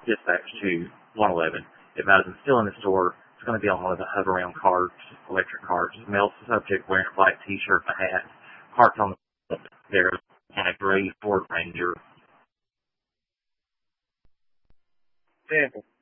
dispatch to 111. If Madison's still in the store, it's going to be on one of the hover around carts, electric carts. Male subject wearing a black t-shirt and a hat. Parked on the there in a gray Ford Ranger. Sample.